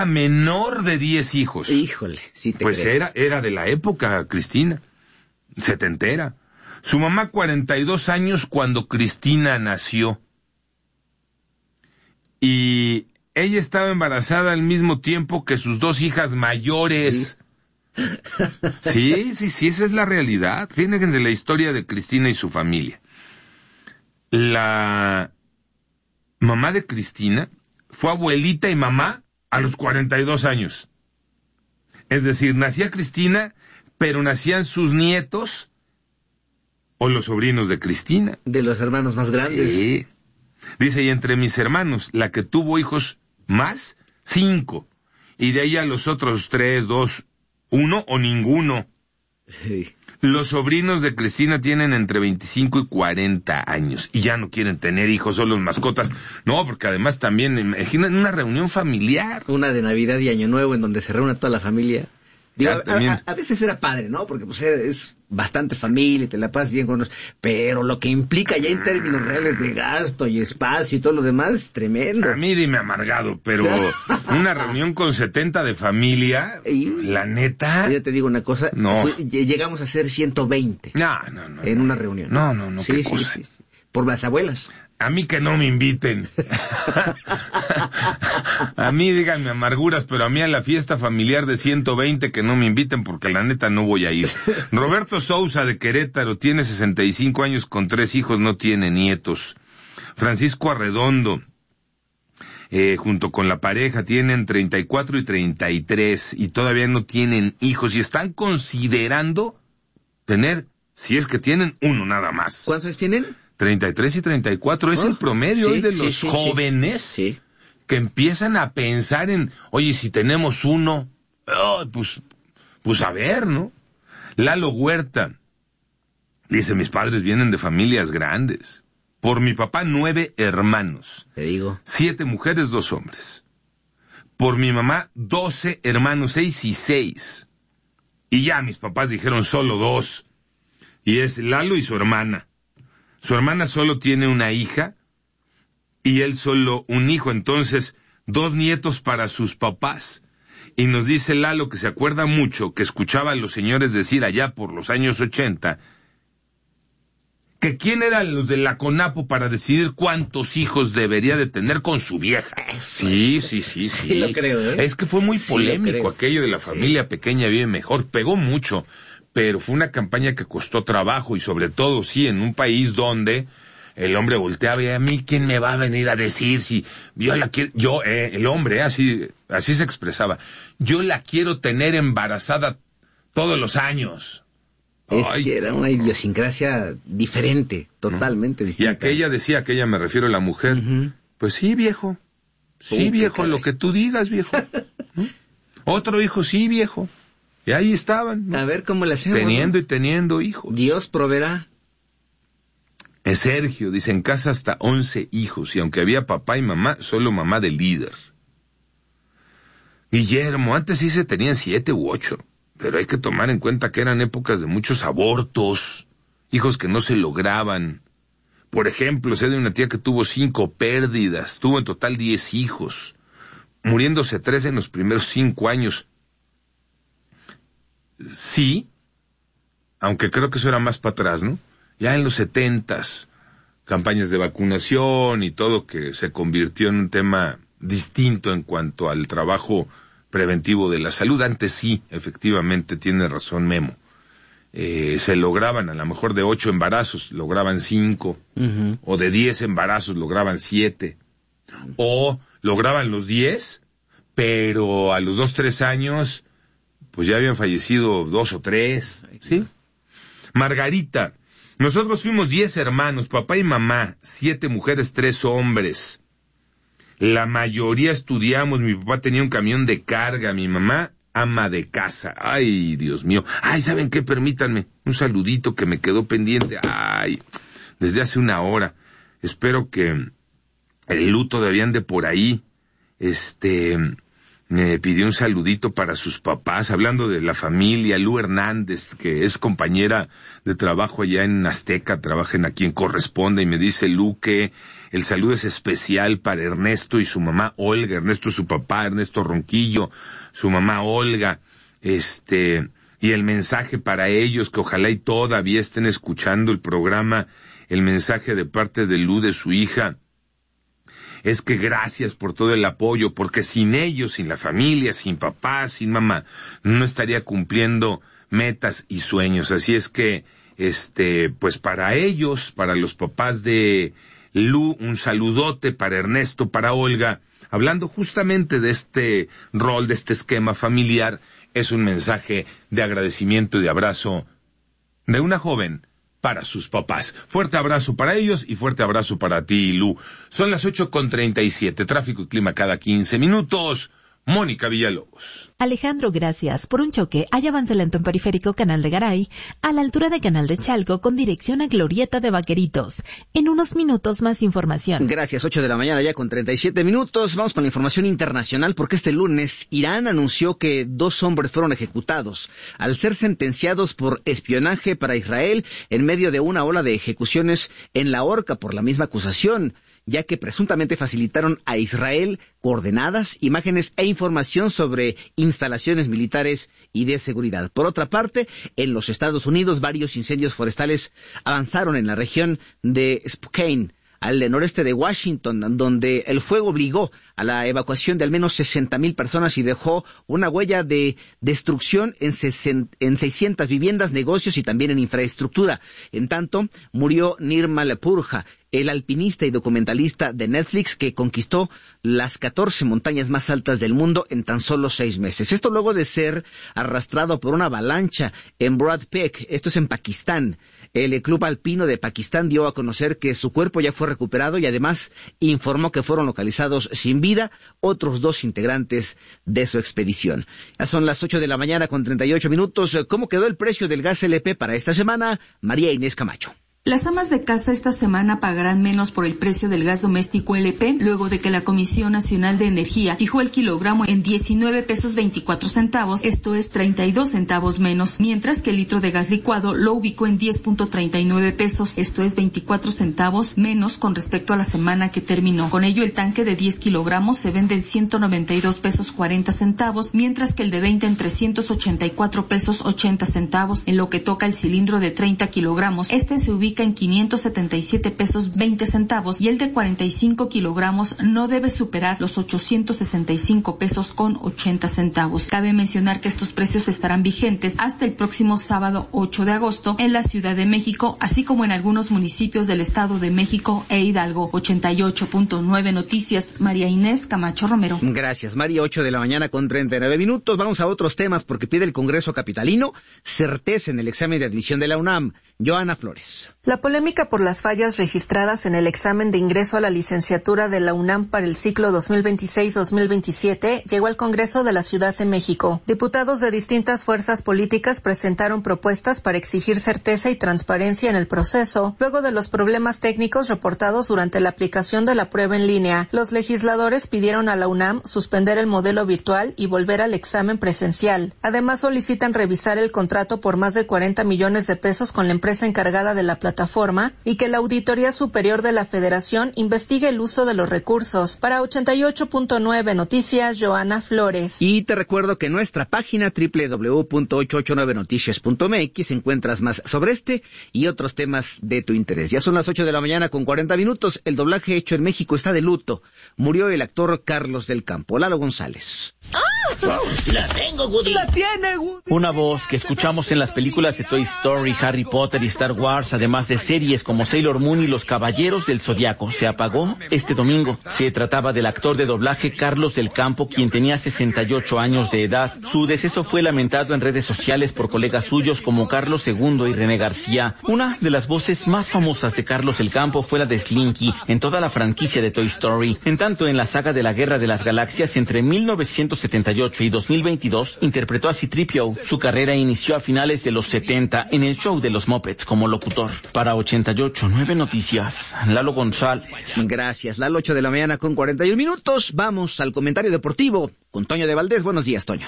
menor de 10 hijos. Híjole, sí te Pues creo. era de la época, Cristina, setentera. Su mamá 42 años cuando Cristina nació. Y ella estaba embarazada al mismo tiempo que sus 2 hijas mayores. Sí, esa es la realidad. Fíjense la historia de Cristina y su familia. La mamá de Cristina fue abuelita y mamá a los 42 años. Es decir, nacía Cristina, pero nacían sus nietos o los sobrinos de Cristina. De los hermanos más grandes. Sí. Dice, y entre mis hermanos, la que tuvo hijos más, 5. Y de ahí a los otros 3, 2, 1 o ninguno. Sí. Los sobrinos de Cristina tienen entre 25 y 40 años y ya no quieren tener hijos, solo mascotas. No, porque además también, imaginen una reunión familiar. Una de Navidad y Año Nuevo en donde se reúne toda la familia. Digo, a veces era padre, ¿no? Porque pues es bastante familia y te la pasas bien con los... Pero lo que implica ya en términos reales de gasto y espacio y todo lo demás es tremendo. A mí dime amargado, pero una reunión con 70 de familia, la neta... Ya te digo una cosa, no. Llegamos a ser 120 no, en una reunión. No, sí, qué sí, cosa. sí. Por las abuelas. A mí que no me inviten. A mí díganme amarguras, pero a mí a la fiesta familiar de 120 que no me inviten porque la neta no voy a ir. Roberto Sousa de Querétaro tiene 65 años con 3 hijos, no tiene nietos. Francisco Arredondo, junto con la pareja, tienen 34 y 33 y todavía no tienen hijos y están considerando tener, si es que tienen, uno nada más. ¿Cuántos años tienen? 33 y 34 es el promedio hoy de los jóvenes que empiezan a pensar en, oye, si tenemos uno, pues a ver, ¿no? Lalo Huerta dice, mis padres vienen de familias grandes. Por mi papá 9 hermanos. Te digo. 7 mujeres, 2 hombres. Por mi mamá 12 hermanos, 6 y 6. Y ya mis papás dijeron solo 2. Y es Lalo y su hermana. Su hermana solo tiene una hija y él solo un hijo, entonces 2 nietos para sus papás. Y nos dice Lalo que se acuerda mucho que escuchaba a los señores decir allá por los años 80 que quién eran los de la CONAPO para decidir cuántos hijos debería de tener con su vieja. Sí. Sí lo creo, ¿eh? Es que fue muy polémico aquello de la familia pequeña vive mejor, pegó mucho. Pero fue una campaña que costó trabajo y sobre todo, sí, en un país donde el hombre volteaba y a mí, ¿quién me va a venir a decir si yo la quiero, el hombre, así se expresaba, yo la quiero tener embarazada todos los años. Es que era una idiosincrasia diferente, totalmente distinta. Y aquella me refiero a la mujer, pues sí, viejo, viejo, lo que tú digas, viejo. Otro hijo, sí, viejo. Y ahí estaban, ¿no? A ver cómo le hacemos. Teniendo y teniendo hijos. Dios proveerá. Sergio dice, en casa hasta 11 hijos, y aunque había papá y mamá, solo mamá de líder. Guillermo, antes sí se tenían 7 u 8, pero hay que tomar en cuenta que eran épocas de muchos abortos, hijos que no se lograban. Por ejemplo, sé de una tía que tuvo 5 pérdidas, tuvo en total 10 hijos, muriéndose 3 en los primeros 5 años. Sí, aunque creo que eso era más para atrás, ¿no? Ya en los 70s, campañas de vacunación y todo que se convirtió en un tema distinto en cuanto al trabajo preventivo de la salud. Antes sí, efectivamente, tiene razón Memo. Se lograban, a lo mejor de 8 embarazos, lograban 5, o de 10 embarazos, lograban 7, o lograban los 10, pero a los 2, 3 años... pues ya habían fallecido 2 o 3, ¿sí? Margarita, nosotros fuimos 10 hermanos, papá y mamá, 7 mujeres, 3 hombres. La mayoría estudiamos, mi papá tenía un camión de carga, mi mamá ama de casa. Ay, Dios mío. Ay, ¿saben qué? Permítanme un saludito que me quedó pendiente. Ay, desde hace 1 hora. Espero que el luto de por ahí, me pidió un saludito para sus papás, hablando de la familia, Lu Hernández, que es compañera de trabajo allá en Azteca, trabajan aquí en Corresponde, y me dice Lu que El saludo es especial para Ernesto y su mamá Olga, Ernesto su papá, Ernesto Ronquillo, su mamá Olga, y el mensaje para ellos, que ojalá y todavía estén escuchando el programa, el mensaje de parte de Lu, de su hija, es que gracias por todo el apoyo, porque sin ellos, sin la familia, sin papá, sin mamá, no estaría cumpliendo metas y sueños. Así es que, pues para ellos, para los papás de Lu, un saludote, para Ernesto, para Olga, hablando justamente de este rol, de este esquema familiar. Es un mensaje de agradecimiento y de abrazo de una joven para sus papás. Fuerte abrazo para ellos y fuerte abrazo para ti, Lu. Son las 8:37, tráfico y clima cada 15 minutos. Mónica Villalobos. Alejandro, gracias. Por un choque, hay avance lento en Periférico Canal de Garay, a la altura de Canal de Chalco, con dirección a Glorieta de Vaqueritos. En unos minutos más información. Gracias, 8 de la mañana ya con 37 minutos. Vamos con la información internacional, porque este lunes Irán anunció que 2 hombres fueron ejecutados al ser sentenciados por espionaje para Israel en medio de una ola de ejecuciones en la horca por la misma acusación, ya que presuntamente facilitaron a Israel coordenadas, imágenes e información sobre instalaciones militares y de seguridad. Por otra parte, en los Estados Unidos, varios incendios forestales avanzaron en la región de Spokane, al noreste de Washington, donde el fuego obligó a la evacuación de al menos 60,000 personas y dejó una huella de destrucción en 600 viviendas, negocios y también en infraestructura. En tanto, murió Nirmal Purja, el alpinista y documentalista de Netflix que conquistó las 14 montañas más altas del mundo en tan solo 6 meses. Esto luego de ser arrastrado por una avalancha en Broad Peak, esto es en Pakistán. El Club Alpino de Pakistán dio a conocer que su cuerpo ya fue recuperado y además informó que fueron localizados sin vida otros 2 integrantes de su expedición. Ya son las 8 de la mañana con 38 minutos. ¿Cómo quedó el precio del gas LP para esta semana? María Inés Camacho. Las amas de casa esta semana pagarán menos por el precio del gas doméstico LP, luego de que la Comisión Nacional de Energía fijó el kilogramo en 19 pesos 24 centavos, esto es 32 centavos menos, mientras que el litro de gas licuado lo ubicó en 10.39 pesos, esto es 24 centavos menos con respecto a la semana que terminó. Con ello, el tanque de 10 kilogramos se vende en 192 pesos 40 centavos, mientras que el de 20 en 384 pesos 80 centavos. En lo que toca el cilindro de 30 kilogramos, este se ubica en 577 pesos 20 centavos y el de 45 kilogramos no debe superar los 865 pesos con 80 centavos. Cabe mencionar que estos precios estarán vigentes hasta el próximo sábado 8 de agosto en la Ciudad de México, así como en algunos municipios del Estado de México e Hidalgo. 88.9 Noticias, María Inés Camacho Romero. Gracias, María. 8 de la mañana con 39 minutos. Vamos a otros temas porque pide el Congreso capitalino certeza en el examen de admisión de la UNAM. Joana Flores. La polémica por las fallas registradas en el examen de ingreso a la licenciatura de la UNAM para el ciclo 2026-2027 llegó al Congreso de la Ciudad de México. Diputados de distintas fuerzas políticas presentaron propuestas para exigir certeza y transparencia en el proceso, luego de los problemas técnicos reportados durante la aplicación de la prueba en línea. Los legisladores pidieron a la UNAM suspender el modelo virtual y volver al examen presencial. Además, solicitan revisar el contrato por más de 40 millones de pesos con la empresa encargada de la plataforma y que la Auditoría Superior de la Federación investigue el uso de los recursos. Para 88.9 Noticias, Joana Flores. Y te recuerdo que en nuestra página www.889noticias.mx encuentras más sobre este y otros temas de tu interés. Ya son las 8 de la mañana con 40 minutos. El doblaje hecho en México está de luto. Murió el actor Carlos del Campo. Lalo González. La tengo, Woody. La tiene, Woody. Una voz que escuchamos en las películas de Toy Story, Harry Potter y Star Wars, además de series como Sailor Moon y Los Caballeros del Zodiaco, se apagó este domingo. Se trataba del actor de doblaje Carlos del Campo, quien tenía 68 años de edad. Su deceso fue lamentado en redes sociales por colegas suyos como Carlos II y René García. Una de las voces más famosas de Carlos del Campo fue la de Slinky en toda la franquicia de Toy Story. En tanto, en la saga de la Guerra de las Galaxias, entre 1978 y 2022, interpretó a C-3PO. Su carrera inició a finales de los 70 en el show de los Muppets como locutor. Para 88.9 Noticias, Lalo González. Gracias, Lalo. 8 de la mañana con 41 minutos. Vamos al comentario deportivo con Toño de Valdés. Buenos días, Toño.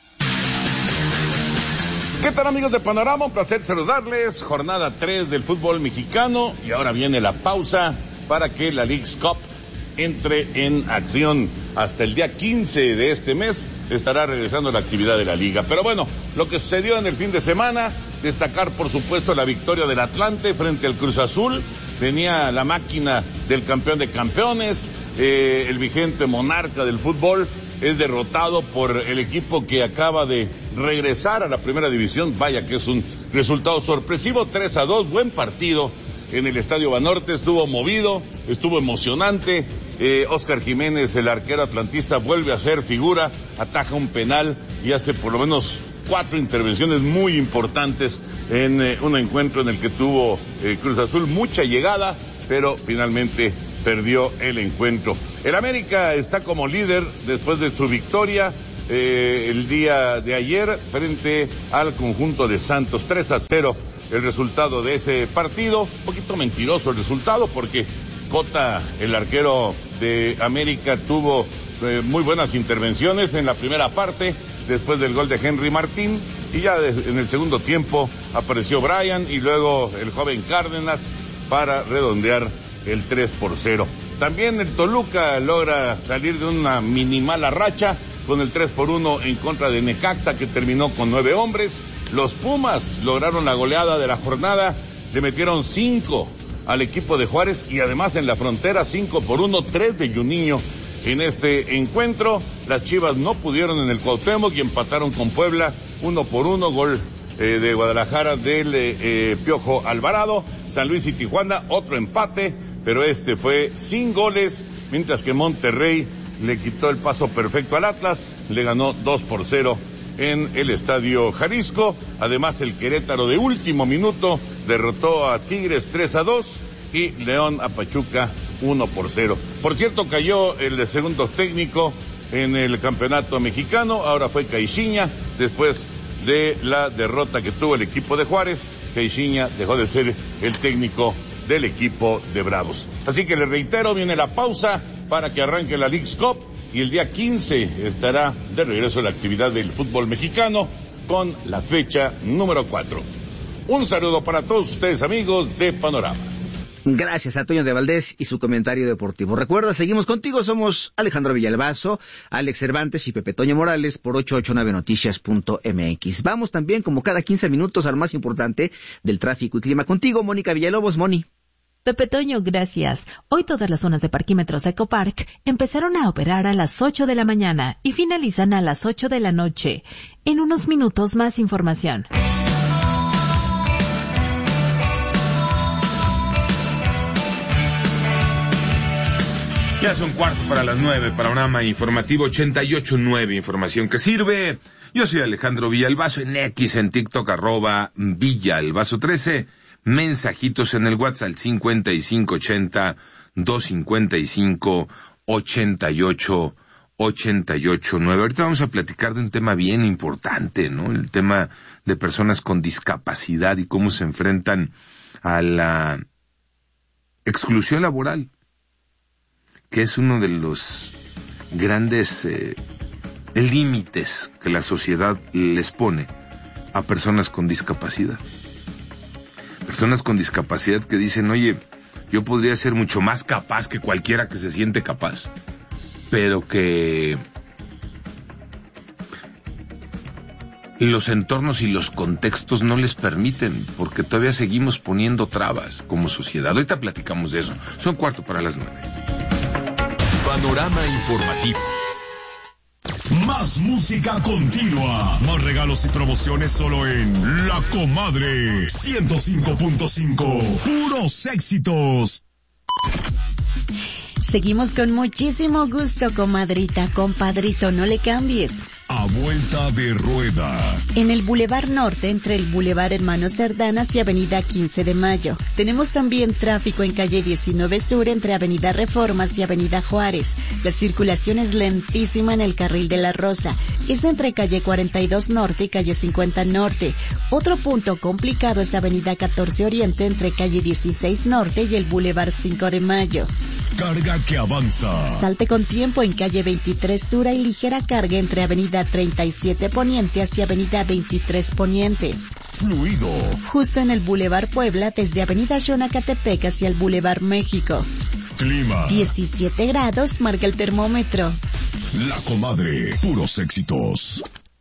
¿Qué tal, amigos de Panorama? Un placer saludarles. Jornada 3 del fútbol mexicano y ahora viene la pausa para que la Leagues Cup entre en acción. Hasta el día 15 de este mes estará regresando la actividad de la liga. Pero bueno, lo que sucedió en el fin de semana, destacar por supuesto la victoria del Atlante frente al Cruz Azul. Tenía la máquina del campeón de campeones, el vigente monarca del fútbol es derrotado por el equipo que acaba de regresar a la primera división. Vaya que es un resultado sorpresivo, 3-2, buen partido en el Estadio Banorte, estuvo movido, estuvo emocionante. Óscar Jiménez, el arquero atlantista, vuelve a ser figura, ataja un penal y hace por lo menos 4 intervenciones muy importantes en un encuentro en el que tuvo Cruz Azul mucha llegada, pero finalmente perdió el encuentro. El América está como líder después de su victoria el día de ayer frente al conjunto de Santos, 3-0 el resultado de ese partido. Un poquito mentiroso el resultado porque Cota, el arquero de América, tuvo muy buenas intervenciones en la primera parte después del gol de Henry Martín, y ya en el segundo tiempo apareció Brian y luego el joven Cárdenas para redondear el 3-0. También el Toluca logra salir de una minimala racha con el 3-1 en contra de Necaxa, que terminó con 9 hombres. Los Pumas lograron la goleada de la jornada, le metieron 5 al equipo de Juárez y además en la frontera 5-1, 3 de Juninho en este encuentro. Las Chivas no pudieron en el Cuauhtémoc y empataron con Puebla 1-1, gol de Guadalajara del Piojo Alvarado. San Luis y Tijuana, otro empate, pero este fue sin goles, mientras que Monterrey le quitó el paso perfecto al Atlas, le ganó 2-0 en el Estadio Jalisco. Además, el Querétaro de último minuto derrotó a Tigres 3-2 y León a Pachuca 1-0. Por cierto, cayó el segundo técnico en el campeonato mexicano, ahora fue Caixinha, después de la derrota que tuvo el equipo de Juárez. Caixinha dejó de ser el técnico del equipo de Bravos. Así que les reitero, viene la pausa para que arranque la Leagues Cup y el día 15 estará de regreso la actividad del fútbol mexicano con la fecha número 4. Un saludo para todos ustedes, amigos de Panorama. Gracias a Toño de Valdés y su comentario deportivo. Recuerda, seguimos contigo, somos Alejandro Villalbazo, Alex Cervantes y Pepe Toño Morales por 889noticias.mx. Vamos también, como cada 15 minutos, al más importante del tráfico y clima. Contigo, Mónica Villalobos. Moni. Pepe Toño, gracias. Hoy todas las zonas de parquímetros Ecopark empezaron a operar a las 8 de la mañana y finalizan a las 8 de la noche. En unos minutos más información. Ya son 8:45, panorama informativo 88.9, información que sirve. Yo soy Alejandro Villalbazo, en X, en TikTok, @Villalbazo13, mensajitos en el WhatsApp al 5580-255-8889. Ahorita vamos a platicar de un tema bien importante, ¿no? El tema de personas con discapacidad y cómo se enfrentan a la exclusión laboral, que es uno de los grandes límites que la sociedad les pone a personas con discapacidad. Personas con discapacidad que dicen, oye, yo podría ser mucho más capaz que cualquiera que se siente capaz, pero que los entornos y los contextos no les permiten, porque todavía seguimos poniendo trabas como sociedad. Ahorita platicamos de eso. Son 8:45. Panorama informativo. Más música continua. Más regalos y promociones solo en La Comadre 105.5. Puros éxitos. Seguimos con muchísimo gusto, comadrita, compadrito, no le cambies. A vuelta de rueda. En el Boulevard Norte, entre el Boulevard Hermanos Cerdanas y Avenida 15 de Mayo. Tenemos también tráfico en calle 19 Sur, entre Avenida Reformas y Avenida Juárez. La circulación es lentísima en el carril de la Rosa. Es entre calle 42 Norte y calle 50 Norte. Otro punto complicado es Avenida 14 Oriente, entre calle 16 Norte y el Boulevard 5 de Mayo. Carga que avanza. Salte con tiempo en calle 23 Sur y ligera carga entre Avenida 37 Poniente hacia Avenida 23 Poniente. Fluido. Justo en el Boulevard Puebla, desde Avenida Xonacatepec hacia el Boulevard México. clima. 17 grados marca el termómetro. La Comadre, puros éxitos.